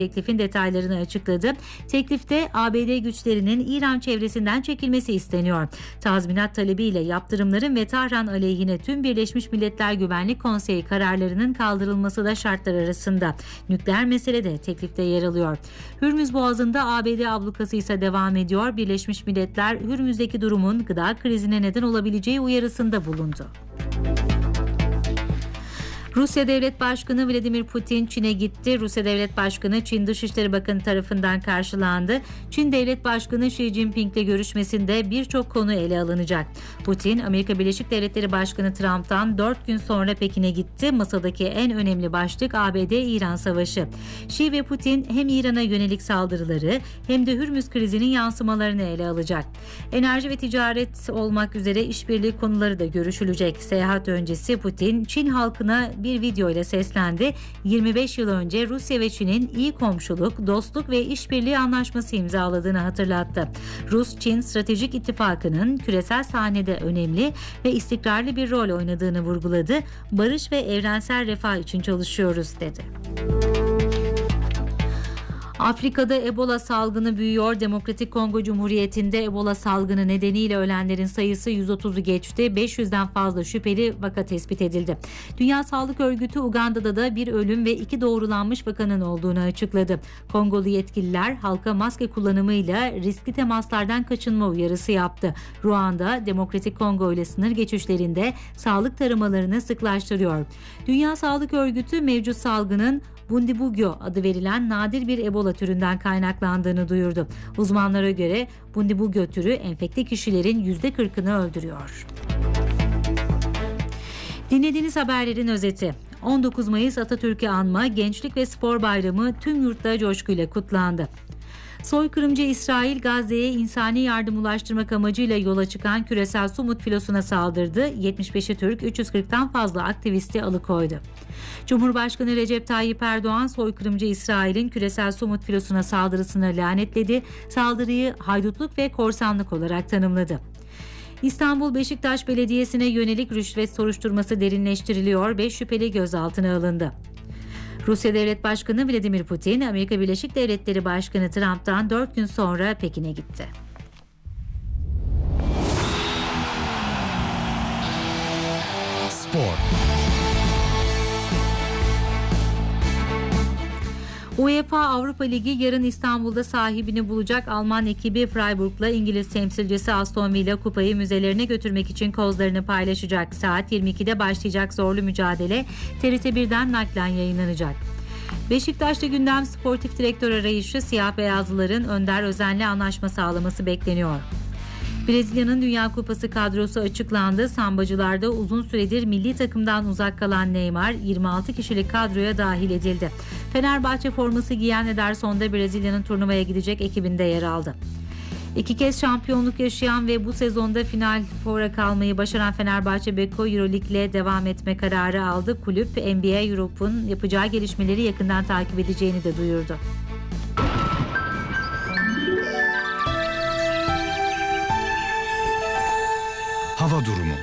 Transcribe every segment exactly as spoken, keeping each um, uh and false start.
teklifin detaylarını açıkladı. Teklifte A B D güçlerinin İran çevresinden çekilmesi isteniyor. Tazminat talebiyle yaptırımların ve Tahran aleyhine tüm Birleşmiş Milletler Güvenlik Konseyi kararlarının kaldırılması da şartlar arasında. Nükleer mesele de teklifte yer alıyor. Hürmüz Boğazı'nda A B D ablukası ise devam ediyor. Birleşmiş Milletler Hürmüz'deki durumun gıda krizine neden olabileceği uyarısında bulundu. Rusya Devlet Başkanı Vladimir Putin Çin'e gitti. Rusya Devlet Başkanı Çin Dışişleri Bakanı tarafından karşılandı. Çin Devlet Başkanı Xi Jinping ile görüşmesinde birçok konu ele alınacak. Putin, Amerika Birleşik Devletleri Başkanı Trump'tan dört gün sonra Pekin'e gitti. Masadaki en önemli başlık A B D-İran savaşı. Xi ve Putin hem İran'a yönelik saldırıları hem de Hürmüz krizinin yansımalarını ele alacak. Enerji ve ticaret olmak üzere işbirliği konuları da görüşülecek. Seyahat öncesi Putin, Çin halkına bir video ile seslendi. yirmi beş yıl önce Rusya ve Çin'in iyi komşuluk, dostluk ve işbirliği anlaşması imzaladığını hatırlattı. Rus-Çin Stratejik İttifakı'nın küresel sahnede önemli ve istikrarlı bir rol oynadığını vurguladı. Barış ve evrensel refah için çalışıyoruz, dedi. Afrika'da Ebola salgını büyüyor. Demokratik Kongo Cumhuriyeti'nde Ebola salgını nedeniyle ölenlerin sayısı yüz otuzu geçti. beş yüzden fazla şüpheli vaka tespit edildi. Dünya Sağlık Örgütü Uganda'da da bir ölüm ve iki doğrulanmış vakanın olduğunu açıkladı. Kongolu yetkililer halka maske kullanımıyla riskli temaslardan kaçınma uyarısı yaptı. Ruanda, Demokratik Kongo ile sınır geçişlerinde sağlık taramalarını sıklaştırıyor. Dünya Sağlık Örgütü mevcut salgının Bundibugyo adı verilen nadir bir Ebola türünden kaynaklandığını duyurdu. Uzmanlara göre Bundibugyo türü enfekte kişilerin yüzde kırkını öldürüyor. Dinlediğiniz haberlerin özeti. on dokuz Mayıs Atatürk'ü anma, Gençlik ve Spor Bayramı tüm yurtta coşkuyla kutlandı. Soykırımcı İsrail, Gazze'ye insani yardım ulaştırmak amacıyla yola çıkan küresel Sumut filosuna saldırdı. yetmiş beşi Türk, üç yüz kırktan fazla aktivisti alıkoydu. Cumhurbaşkanı Recep Tayyip Erdoğan, soykırımcı İsrail'in küresel Sumut filosuna saldırısını lanetledi. Saldırıyı haydutluk ve korsanlık olarak tanımladı. İstanbul Beşiktaş Belediyesi'ne yönelik rüşvet soruşturması derinleştiriliyor. beş şüpheli gözaltına alındı. Rusya Devlet Başkanı Vladimir Putin, Amerika Birleşik Devletleri Başkanı Trump'tan dört gün sonra Pekin'e gitti. Spor. UEFA Avrupa Ligi yarın İstanbul'da sahibini bulacak. Alman ekibi Freiburg'la İngiliz temsilcisi Aston Villa kupayı müzelerine götürmek için kozlarını paylaşacak. Saat yirmi ikide başlayacak zorlu mücadele T R T birden naklen yayınlanacak. Beşiktaş'ta gündem sportif direktör arayışı, siyah beyazlıların Önder Özen'le anlaşma sağlaması bekleniyor. Brezilya'nın Dünya Kupası kadrosu açıklandı. Sambacılarda uzun süredir milli takımdan uzak kalan Neymar yirmi altı kişilik kadroya dahil edildi. Fenerbahçe forması giyen Ederson da Brezilya'nın turnuvaya gidecek ekibinde yer aldı. İki kez şampiyonluk yaşayan ve bu sezonda final fora kalmayı başaran Fenerbahçe Beko Euroleague'le devam etme kararı aldı. Kulüp N B A Europe'un yapacağı gelişmeleri yakından takip edeceğini de duyurdu. Hava durumu.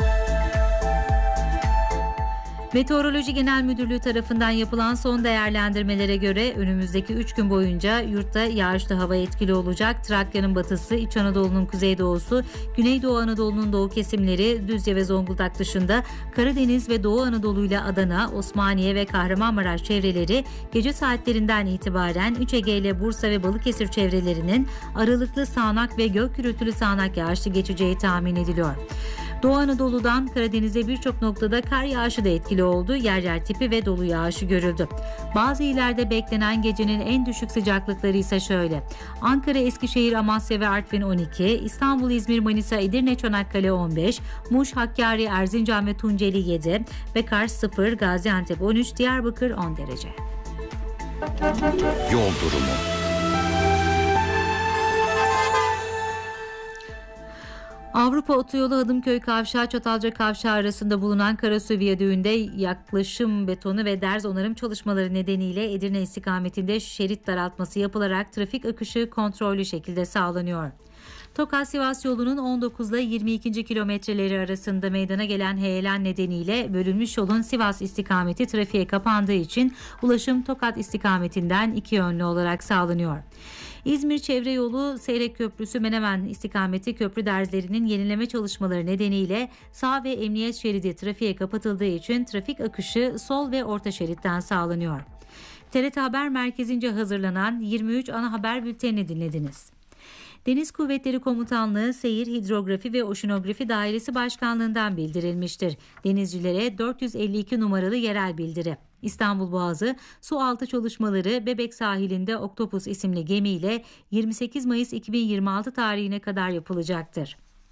Meteoroloji Genel Müdürlüğü tarafından yapılan son değerlendirmelere göre önümüzdeki üç gün boyunca yurtta yağışlı hava etkili olacak. Trakya'nın batısı, İç Anadolu'nun kuzeydoğusu, Güneydoğu Anadolu'nun doğu kesimleri, Düzce ve Zonguldak dışında Karadeniz ve Doğu Anadolu ile Adana, Osmaniye ve Kahramanmaraş çevreleri gece saatlerinden itibaren üç Ege ile Bursa ve Balıkesir çevrelerinin aralıklı sağanak ve gök gürültülü sağanak yağışlı geçeceği tahmin ediliyor. Doğu Anadolu'dan Karadeniz'e birçok noktada kar yağışı da etkili oldu. Yer yer tipi ve dolu yağışı görüldü. Bazı illerde beklenen gecenin en düşük sıcaklıkları ise şöyle. Ankara, Eskişehir, Amasya ve Artvin on iki, İstanbul, İzmir, Manisa, Edirne, Çanakkale on beş, Muş, Hakkari, Erzincan ve Tunceli yedi ve Kars sıfır, Gaziantep on üç, Diyarbakır on derece. Yol durumu. Avrupa Otoyolu Hadımköy Kavşağı Çatalca Kavşağı arasında bulunan Karasu Viyadüğü'nde yaklaşım betonu ve derz onarım çalışmaları nedeniyle Edirne istikametinde şerit daraltması yapılarak trafik akışı kontrollü şekilde sağlanıyor. Tokat-Sivas yolunun on dokuz ile yirmi iki. kilometreleri arasında meydana gelen heyelan nedeniyle bölünmüş yolun Sivas istikameti trafiğe kapandığı için ulaşım Tokat istikametinden iki yönlü olarak sağlanıyor. İzmir Çevre Yolu Seyrek Köprüsü Menemen istikameti köprü derzlerinin yenileme çalışmaları nedeniyle sağ ve emniyet şeridi trafiğe kapatıldığı için trafik akışı sol ve orta şeritten sağlanıyor. T R T Haber Merkezi'nce hazırlanan yirmi üç ana haber bültenini dinlediniz. Deniz Kuvvetleri Komutanlığı Seyir, Hidrografi ve Oşinografi Dairesi Başkanlığı'ndan bildirilmiştir. Denizcilere dört yüz elli iki numaralı yerel bildiri. İstanbul Boğazı su altı çalışmaları Bebek sahilinde Oktopus isimli gemiyle yirmi sekiz Mayıs iki bin yirmi altı tarihine kadar yapılacaktır.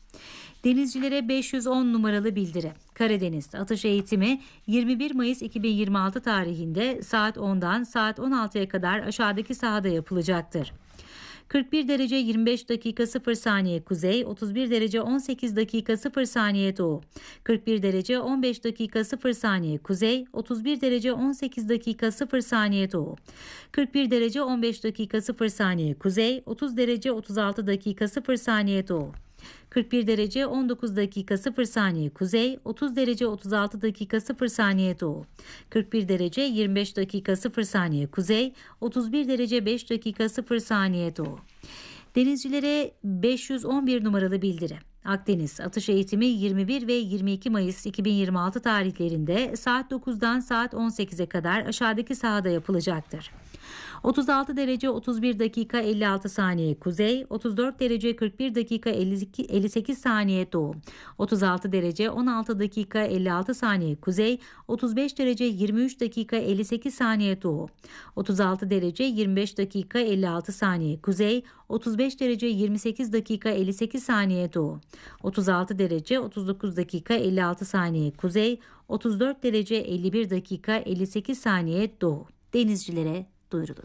Denizcilere beş yüz on numaralı bildiri. Karadeniz atış eğitimi yirmi bir Mayıs iki bin yirmi altı tarihinde saat ondan saat on altıya kadar aşağıdaki sahada yapılacaktır. kırk bir derece yirmi beş dakika sıfır saniye kuzey, otuz bir derece on sekiz dakika sıfır saniye doğu, kırk bir derece on beş dakika sıfır saniye kuzey, otuz bir derece on sekiz dakika sıfır saniye doğu, kırk bir derece on beş dakika sıfır saniye kuzey, otuz derece otuz altı dakika sıfır saniye doğu, kırk bir derece on dokuz dakika sıfır saniye kuzey, otuz derece otuz altı dakika sıfır saniye doğu, kırk bir derece yirmi beş dakika sıfır saniye kuzey, otuz bir derece beş dakika sıfır saniye doğu. Denizcilere beş yüz on bir numaralı bildiri. Akdeniz atış eğitimi yirmi bir ve yirmi iki Mayıs iki bin yirmi altı tarihlerinde saat dokuzdan saat on sekize kadar aşağıdaki sahada yapılacaktır. otuz altı derece otuz bir dakika elli altı saniye kuzey, otuz dört derece kırk bir dakika elli sekiz saniye doğu, otuz altı derece on altı dakika elli altı saniye kuzey, otuz beş derece yirmi üç dakika elli sekiz saniye doğu, otuz altı derece yirmi beş dakika elli altı saniye kuzey, otuz beş derece yirmi sekiz dakika elli sekiz saniye doğu, otuz altı derece otuz dokuz dakika elli altı saniye kuzey, otuz dört derece elli bir dakika elli sekiz saniye doğu. Denizcilere duyurulur.